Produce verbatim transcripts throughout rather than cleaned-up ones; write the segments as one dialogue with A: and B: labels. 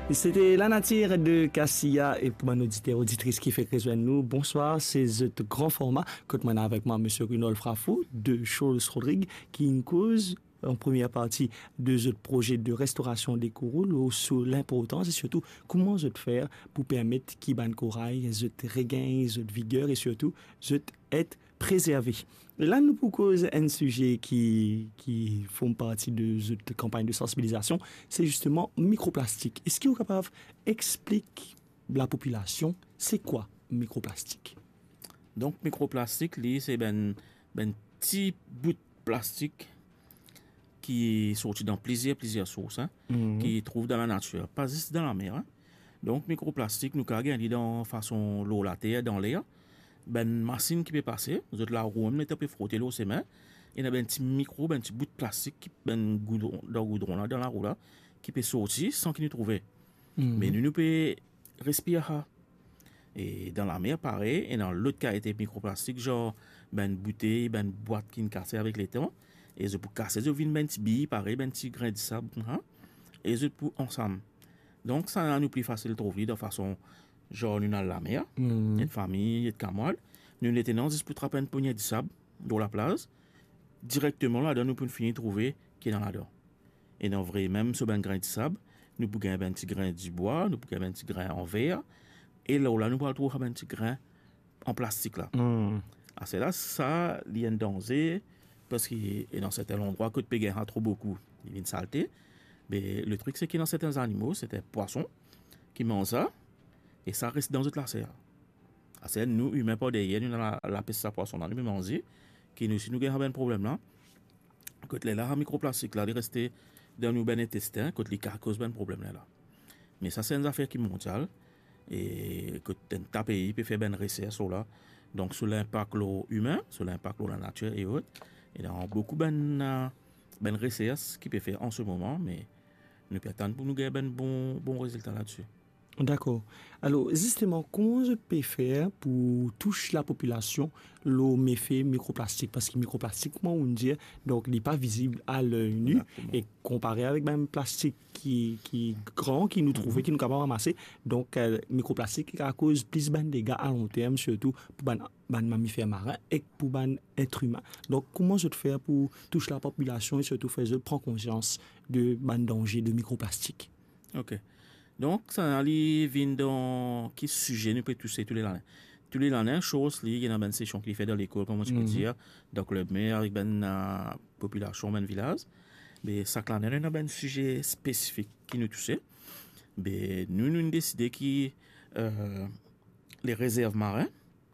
A: C'était la nature de Cassia et pour mon auditeur, auditrice qui fait rejoindre nous. Bonsoir, c'est ce grand format. Quand on est avec moi, M. Runol Frafou de Charles Rodrigue, qui nous cause en première partie de ce projet de restauration des coraux sur l'importance et surtout comment je faire pour permettre qu'il ban corail, je regagne cette vigueur et surtout je être préservé. Là, nous proposons un sujet qui, qui font partie de cette campagne de sensibilisation, c'est justement microplastique. Est-ce qu'il est capable d'expliquer la population, c'est quoi microplastique?
B: Donc, microplastique, c'est ben, ben petit bout de plastique qui est sorti dans plusieurs, plusieurs sources, hein, mm-hmm. qui trouve dans la nature, pas juste dans la mer. Hein. Donc, microplastique, nous avons dans façon l'eau, la terre, dans l'air. Ben machine qui peut passer, vous êtes là où on peut frotter l'eau ses mains, et il y a un petit micro, un petit bout de plastique qui ben goudron dans goudron là dans la roue là qui peut sortir sans qu'il nous trouve. Mm-hmm. Mais nous nous peut respirer. Et dans la mer pareil, et dans l'autre cas était microplastique genre ben bouteille, ben boîte qui nous casse avec les temps, et je pour casser, je vinn ben petit billet pareil, ben petit grain de sable, hein, et je pour ensemble. Donc ça nous plus facile de trouver de façon genre, nous dans la mer, mm. une famille, une camarade. Nous étions juste pour attraper une poignée de sable dans la place. Directement là, nous pouvons finir de trouver qui est dans la dedans. Et dans vrai, même sur un grain de sable, nous pouvons gagner un petit grain de bois, nous pouvons gagner un petit grain en verre. Et là, là nous pouvons trouver un petit grain en plastique là. Mm. Ah, c'est là, ça, il y a un danger, parce que dans certains endroits, quand tu peux gagner trop beaucoup, il y a une saleté. Mais le truc, c'est que dans certains animaux, c'était poisson qui mangent ça. Et ça reste dans toute la serre. C'est nous, humains, pas derrière, nous, la, la peste à poisson, nous, manger, qui nous, si nous avons un problème là, quand les là, microplastique là, ils restent dans nos ben intestins, quand les cas causent un problème là. Mais ça, c'est une affaire qui est mondiale. Et quand un pays peut faire ben recherche sur là, donc sur l'impact humain, sur l'impact de la nature et autres. Et dans beaucoup ben, ben recherche qui peut faire en ce moment, mais nous peut attendre pour nous gagner ben bon, bon résultat là-dessus.
A: D'accord. Alors, justement, comment je peux faire pour toucher la population le méfait microplastique? Parce que microplastique, comment on dit, donc, il n'est pas visible à l'œil nu. Exactement. Et comparé avec même plastique qui, qui est grand, qui nous trouve, mm-hmm. qui nous capable de ramasser. Donc, euh, microplastique à cause plus de dégâts à long terme, surtout pour les mammifères marins et pour les êtres humains. Donc, comment je peux faire pour toucher la population et surtout faire prendre conscience de ben danger de microplastique?
B: OK. Donc, ça vient dans quel sujet nous peut toucher tous les l'année. Tous les l'année, chose, il y a une session qui fait dans l'école, comment tu peux mm-hmm. dire, dans le club maire, avec une uh, population, un village. Mais ça, l'année, il y a un sujet spécifique qui nous touche. Mais nous, nous avons décidé que euh, les réserves marines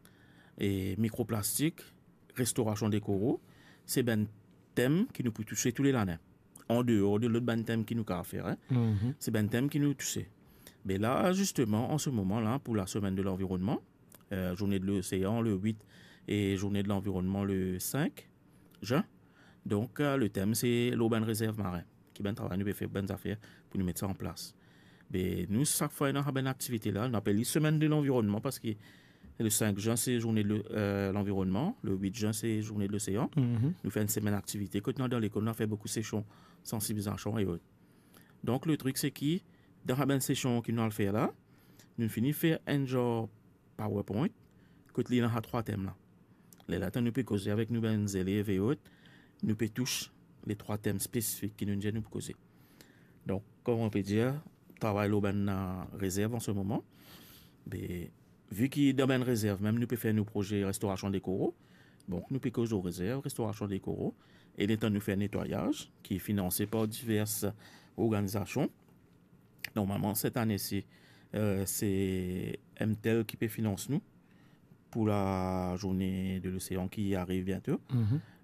B: et microplastiques, restauration des coraux, c'est un thème qui nous peut toucher tous les l'année. En dehors de l'autre ben thème qui nous a fait, hein. Mm-hmm. C'est un thème qui nous touche. Mais là, justement, en ce moment-là, pour la semaine de l'environnement, euh, journée de l'océan le huit et journée de l'environnement le cinq juin, donc euh, le thème c'est l'urban réserve marin, qui ben travaille, nous peut faire bonnes affaires pour nous mettre ça en place. Mais nous, chaque fois, nous avons une activité là, on appelle la semaine de l'environnement parce que le cinq juin, c'est journée de euh, l'environnement. Le huit juin, c'est journée de l'océan. Mm-hmm. Nous faisons une semaine d'activité. Quand nous dans l'école, nous avons fait beaucoup de sessions, sensibilisation et autres. Donc, le truc, c'est que dans la session que nous allons faire là, nous finissons faire un genre PowerPoint. Quand nous avons trois thèmes là. Les là, nous pouvons causer avec nous, les élèves et autres. Nous pouvons toucher les trois thèmes spécifiques qui nous disent nous causer. Donc, comme on peut dire, travail dans réserve en ce moment. Mais, vu qu'il y a dans une réserve, même nous pouvons faire nos projets restauration des coraux. Donc, nous pouvons causer aux réserves, restauration des coraux. Et l'état nous fait un nettoyage qui est financé par diverses organisations. Normalement, cette année-ci, euh, c'est M T E L qui peut financer nous pour la journée de l'océan qui arrive bientôt. Mm-hmm.